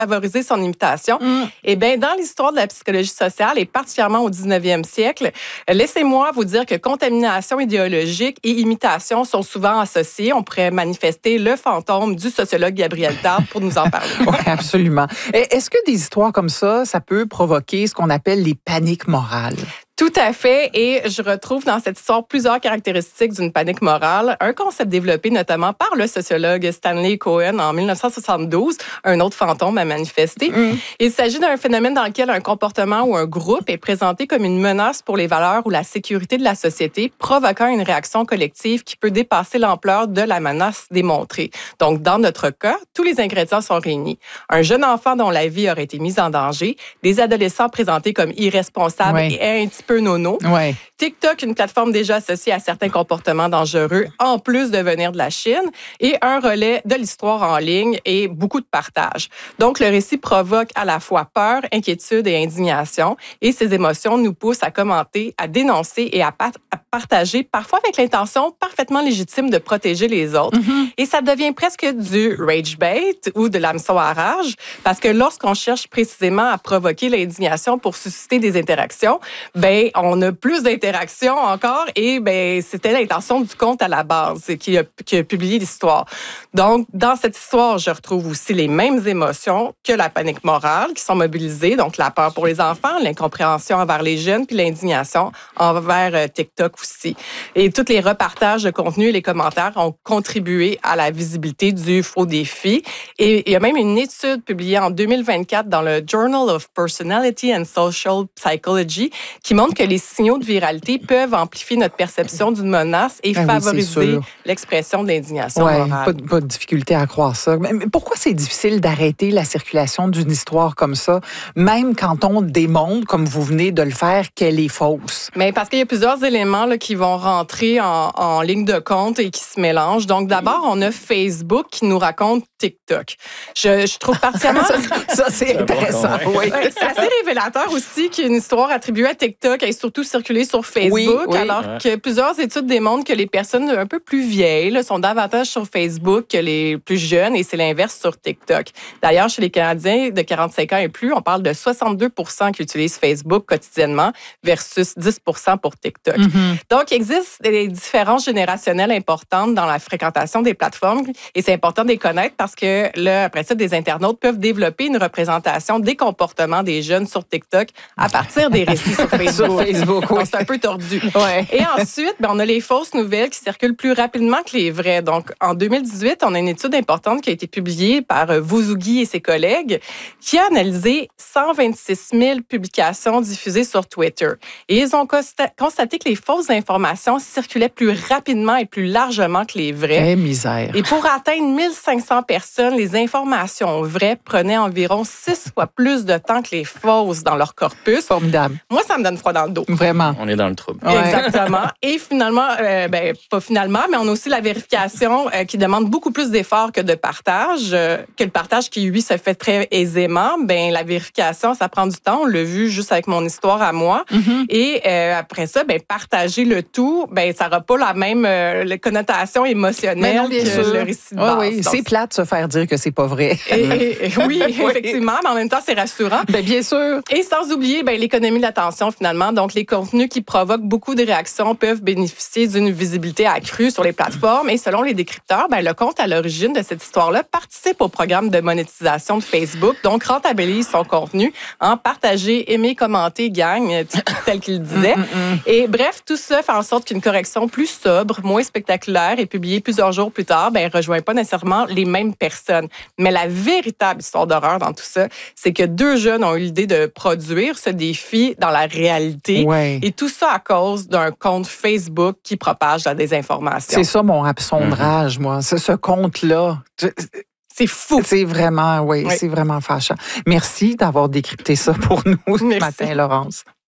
favoriser son imitation. Eh bien, dans l'histoire de la psychologie sociale, et particulièrement au 19e siècle, laissez-moi vous dire que contamination idéologique et imitation sont souvent associées. On pourrait manifester le fantôme du sociologue Gabriel Tarde pour nous en parler. Oui, absolument. Est-ce que des histoires comme ça peut provoquer ce qu'on appelle les paniques morales? Tout à fait. Et je retrouve dans cette histoire plusieurs caractéristiques d'une panique morale. Un concept développé notamment par le sociologue Stanley Cohen en 1972, un autre fantôme à manifester. Il s'agit d'un phénomène dans lequel un comportement ou un groupe est présenté comme une menace pour les valeurs ou la sécurité de la société, provoquant une réaction collective qui peut dépasser l'ampleur de la menace démontrée. Donc, dans notre cas, tous les ingrédients sont réunis. Un jeune enfant dont la vie aurait été mise en danger, des adolescents présentés comme irresponsables et un petit peu nono. Ouais. TikTok, une plateforme déjà associée à certains comportements dangereux, en plus de venir de la Chine, et un relais de l'histoire en ligne et beaucoup de partage. Donc, le récit provoque à la fois peur, inquiétude et indignation, et ces émotions nous poussent à commenter, à dénoncer et à partager, parfois avec l'intention parfaitement légitime de protéger les autres. Et ça devient presque du rage bait ou de l'hameçon à rage, parce que lorsqu'on cherche précisément à provoquer l'indignation pour susciter des interactions, ben on a plus d'interactions encore et ben c'était l'intention du compte à la base qui a publié l'histoire. Donc, dans cette histoire, je retrouve aussi les mêmes émotions que la panique morale qui sont mobilisées, donc la peur pour les enfants, l'incompréhension envers les jeunes, puis l'indignation envers TikTok aussi. Et tous les repartages de contenu et les commentaires ont contribué à la visibilité du faux défi. Et il y a même une étude publiée en 2024 dans le Journal of Personality and Social Psychology qui montre que les signaux de viralité peuvent amplifier notre perception d'une menace et favoriser l'expression d'indignation morale. Pas de difficulté à croire ça. Mais pourquoi c'est difficile d'arrêter la circulation d'une histoire comme ça, même quand on démontre, comme vous venez de le faire, qu'elle est fausse? Mais parce qu'il y a plusieurs éléments là, qui vont rentrer en ligne de compte et qui se mélangent. Donc, d'abord, on a Facebook qui nous raconte TikTok. Je trouve particulièrement... ça, c'est intéressant. Oui. C'est assez révélateur aussi qu'une histoire attribuée à TikTok ait surtout circulé sur Facebook, alors que plusieurs études démontrent que les personnes un peu plus vieilles là, sont davantage sur Facebook que les plus jeunes, et c'est l'inverse sur TikTok. D'ailleurs, chez les Canadiens de 45 ans et plus, on parle de 62% qui utilisent Facebook quotidiennement versus 10% pour TikTok. Donc, il existe des différences générationnelles importantes dans la fréquentation des plateformes, et c'est important de les connaître parce que là, après ça, des internautes peuvent développer une représentation des comportements des jeunes sur TikTok à partir des récits sur Facebook. Donc, c'est un peu tordu. Et ensuite, on a les fausses nouvelles qui circulent plus rapidement que les vraies. Donc, en 2018, on a une étude importante qui a été publiée par Vouzougui et ses collègues qui a analysé 126 000 publications diffusées sur Twitter. Et ils ont constaté que les fausses informations circulaient plus rapidement et plus largement que les vraies. Quelle misère. Et pour atteindre 1500 personnes, les informations vraies prenaient environ 6 fois plus de temps que les fausses dans leur corpus. Formidable. Moi, ça me donne froid dans le dos. Vraiment. On est dans le trouble. Exactement. Et finalement, pas finalement, mais on a aussi la vérification qui demande beaucoup plus d'efforts que de partage, que le partage qui, lui, se fait très aisément. Ben, la vérification, ça prend du temps. On l'a vu juste avec mon histoire à moi. Et après ça, partager le tout, ça n'aura pas la même connotation émotionnelle que le récit de base. Oui, c'est plate de se faire dire que c'est pas vrai. Oui, effectivement, mais en même temps, c'est rassurant. Bien sûr. Et sans oublier l'économie de l'attention, finalement. Donc, les contenus qui provoquent beaucoup de réactions peuvent bénéficier d'une visibilité accrue sur les plateformes. Et selon les décrypteurs, le compte à l'origine de cette histoire-là participe au programme de monétisation de Facebook, donc rentabilise son contenu en partager, aimer, commenter, gagne, tel qu'il disait. Et bref, tout ça fait en sorte qu'une correction plus sobre, moins spectaculaire et publiée plusieurs jours plus tard, rejoint pas nécessairement les mêmes personnes. Mais la véritable histoire d'horreur dans tout ça, c'est que 2 jeunes ont eu l'idée de produire ce défi dans la réalité. Et tout ça à cause d'un compte Facebook qui propage la désinformation. C'est ça mon absondrage, moi. Ce compte-là. C'est fou. C'est vraiment, c'est vraiment fâchant. Merci d'avoir décrypté ça pour nous ce matin, Laurence.